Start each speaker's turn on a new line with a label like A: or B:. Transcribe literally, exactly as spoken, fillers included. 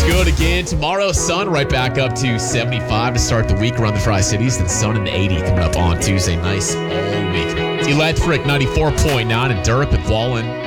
A: good again. Tomorrow, sun right back up to seventy-five to start the week around the Tri-Cities. Then sun in the eighty coming up on Tuesday. Nice all week. Electric ninety-four point nine in Durham and Wallen.